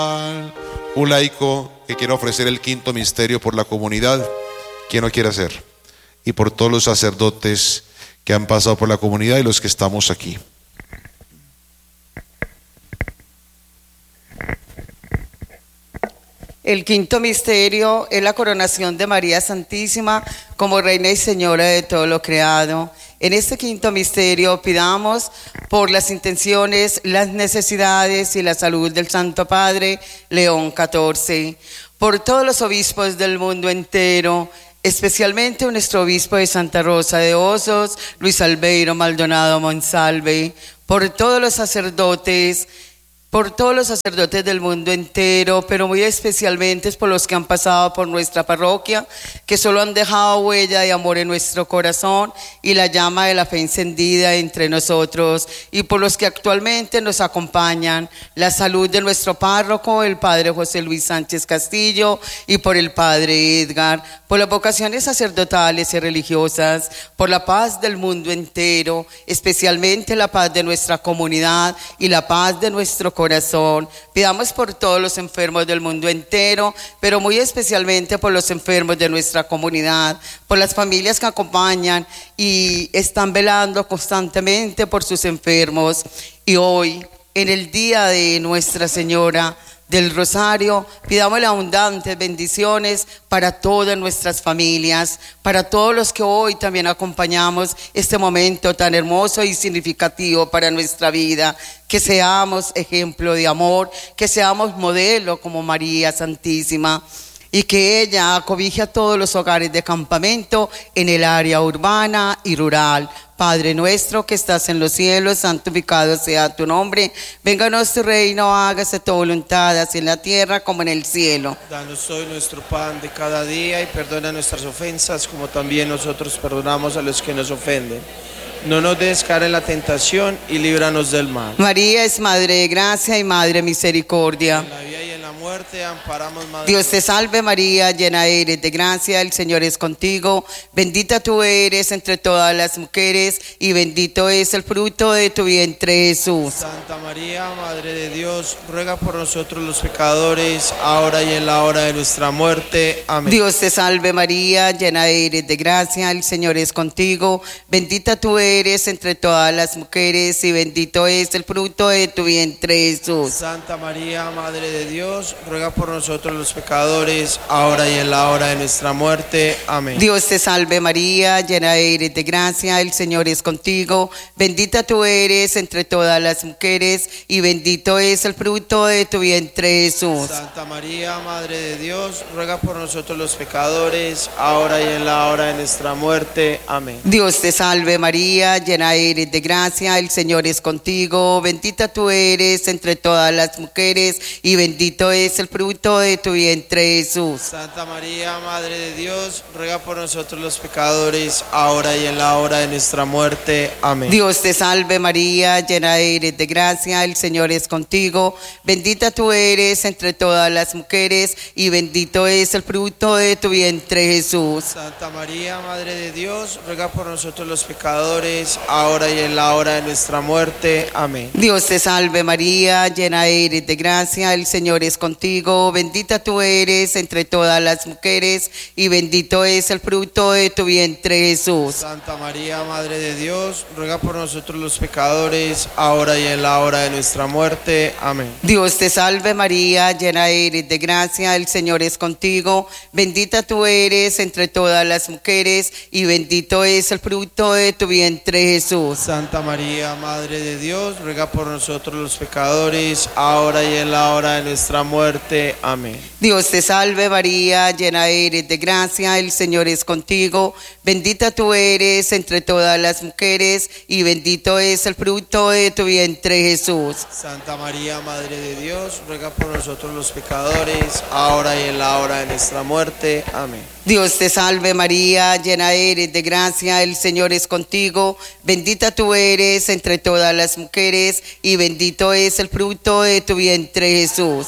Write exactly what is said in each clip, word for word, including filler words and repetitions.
Un laico que quiera ofrecer el quinto misterio por la comunidad, ¿quién no quiere hacer? Y por todos los sacerdotes que han pasado por la comunidad y los que estamos aquí. El quinto misterio es la coronación de María Santísima como Reina y Señora de todo lo creado. En este quinto misterio pidamos por las intenciones, las necesidades y la salud del Santo Padre León catorce, por todos los obispos del mundo entero, especialmente nuestro obispo de Santa Rosa de Osos, Luis Albeiro Maldonado Monsalve, por todos los sacerdotes, por todos los sacerdotes del mundo entero, pero muy especialmente por los que han pasado por nuestra parroquia, que solo han dejado huella de amor en nuestro corazón y la llama de la fe encendida entre nosotros, y por los que actualmente nos acompañan, la salud de nuestro párroco, el padre José Luis Sánchez Castillo, y por el padre Edgar, por las vocaciones sacerdotales y religiosas, por la paz del mundo entero, especialmente la paz de nuestra comunidad y la paz de nuestro corazón. Corazón. Pidamos por todos los enfermos del mundo entero, pero muy especialmente por los enfermos de nuestra comunidad, por las familias que acompañan y están velando constantemente por sus enfermos. Y hoy, en el día de Nuestra Señora del Rosario, pidamos abundantes bendiciones para todas nuestras familias, para todos los que hoy también acompañamos este momento tan hermoso y significativo para nuestra vida. Que seamos ejemplo de amor, que seamos modelo como María Santísima, y que ella acobije a todos los hogares de campamento en el área urbana y rural. Padre nuestro que estás en los cielos, santificado sea tu nombre. Vénganos tu reino, hágase tu voluntad, así en la tierra como en el cielo. Danos hoy nuestro pan de cada día y perdona nuestras ofensas, como también nosotros perdonamos a los que nos ofenden. No nos dejes caer en la tentación y líbranos del mal. María es Madre de Gracia y Madre de Misericordia. En la vida y en la muerte amparamos, Madre. Dios te salve María, llena eres de gracia, el Señor es contigo. Bendita tú eres entre todas las mujeres y bendito es el fruto de tu vientre, Jesús. Santa María, Madre de Dios, ruega por nosotros los pecadores, ahora y en la hora de nuestra muerte. Amén. Dios te salve María, llena eres de gracia, el Señor es contigo. Bendita tú eres eres entre todas las mujeres y bendito es el fruto de tu vientre, Jesús. Santa María, Madre de Dios, ruega por nosotros los pecadores, ahora y en la hora de nuestra muerte. Amén. Dios te salve María, llena eres de gracia, el Señor es contigo. Bendita tú eres entre todas las mujeres y bendito es el fruto de tu vientre, Jesús. Santa María, Madre de Dios, ruega por nosotros los pecadores, ahora y en la hora de nuestra muerte. Amén. Dios te salve María, llena eres de gracia, el Señor es contigo. Bendita tú eres entre todas las mujeres y bendito es el fruto de tu vientre, Jesús. Santa María, Madre de Dios, ruega por nosotros los pecadores, ahora y en la hora de nuestra muerte. Amén. Dios te salve María, llena eres de gracia, el Señor es contigo. Bendita tú eres entre todas las mujeres y bendito es el fruto de tu vientre, Jesús. Santa María, Madre de Dios, ruega por nosotros los pecadores, ahora y en la hora de nuestra muerte. Amén. Dios te salve María, llena eres de gracia, el Señor es contigo. Bendita tú eres entre todas las mujeres y bendito es el fruto de tu vientre, Jesús. Santa María, Madre de Dios, ruega por nosotros los pecadores, ahora y en la hora de nuestra muerte. Amén. Dios te salve María, llena eres de gracia, el Señor es contigo. Bendita tú eres entre todas las mujeres y bendito es el fruto de tu vientre, Jesús. Santa María, Madre de Dios, ruega por nosotros los pecadores, ahora y en la hora de nuestra muerte. Amén. Dios te salve María, llena eres de gracia, el Señor es contigo. Bendita tú eres entre todas las mujeres y bendito es el fruto de tu vientre, Jesús. Santa María, Madre de Dios, ruega por nosotros los pecadores, ahora y en la hora de nuestra muerte. Amén. Dios te salve María, llena eres de gracia, el Señor es contigo. Bendita tú eres entre todas las mujeres y bendito es el fruto de tu vientre, Jesús. Santa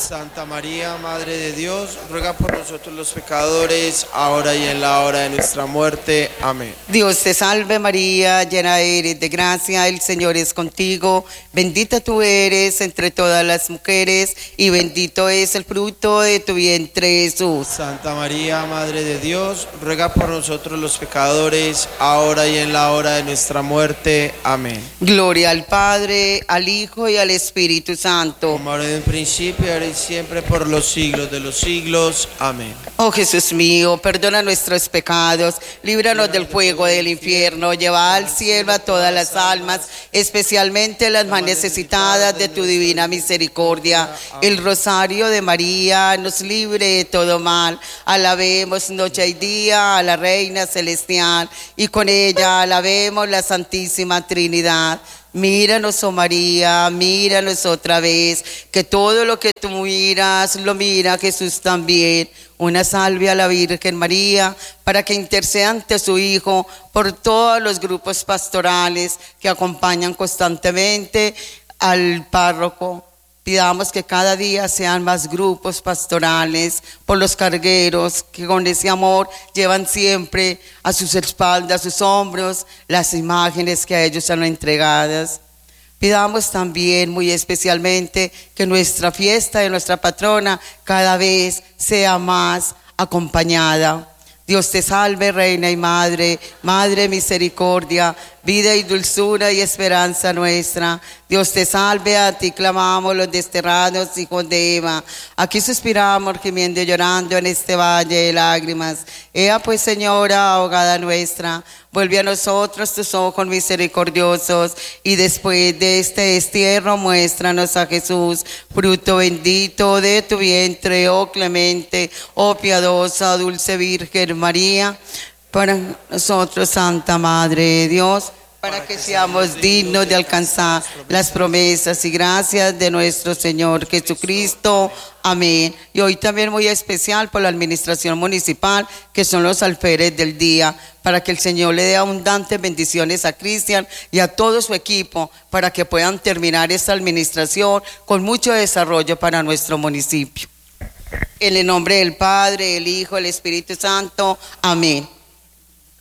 Santa María, Madre de Dios, ruega por nosotros los pecadores, ahora y en la hora de nuestra muerte. Amén. Dios te salve María, llena eres de gracia, el Señor es contigo, bendita tú eres entre todas las mujeres y bendito es el fruto de tu vientre, Jesús. Santa María, Madre de Dios, ruega por nosotros los pecadores, ahora y en la hora de nuestra muerte. Amén. Gloria al Padre, al Hijo y al Espíritu Santo. Como ahora en el principio, ahora y siempre, por los siglos de los siglos. Amén. Oh Jesús mío, perdona nuestros pecados, líbranos del fuego del infierno, lleva al cielo a todas las almas, especialmente las más necesitadas de tu divina misericordia. El rosario de María nos libre de todo mal. Alabemos noche y día a la Reina Celestial y con ella alabemos la Santísima Trinidad. Míranos, oh María, míranos otra vez, que todo lo que tú miras, lo mira Jesús también. Una salve a la Virgen María, para que interceda ante su Hijo por todos los grupos pastorales que acompañan constantemente al párroco. Pidamos que cada día sean más grupos pastorales, por los cargueros que con ese amor llevan siempre a sus espaldas, a sus hombros, las imágenes que a ellos han entregadas. Pidamos también muy especialmente que nuestra fiesta de nuestra patrona cada vez sea más acompañada. Dios te salve, Reina y Madre, Madre misericordia, vida y dulzura y esperanza nuestra. Dios te salve, a ti clamamos los desterrados hijos de Eva. Aquí suspiramos, gimiendo y llorando en este valle de lágrimas. Ea pues, Señora, abogada nuestra, vuelve a nosotros tus ojos misericordiosos y después de este destierro muéstranos a Jesús, fruto bendito de tu vientre, oh clemente, oh piadosa, dulce Virgen María. Para nosotros, Santa Madre de Dios, para que seamos dignos de alcanzar las promesas y gracias de nuestro Señor Jesucristo. Amén. Y hoy también muy especial por la administración municipal, que son los alférez del día, para que el Señor le dé abundantes bendiciones a Cristian y a todo su equipo, para que puedan terminar esta administración con mucho desarrollo para nuestro municipio. En el nombre del Padre, el Hijo, el Espíritu Santo. Amén.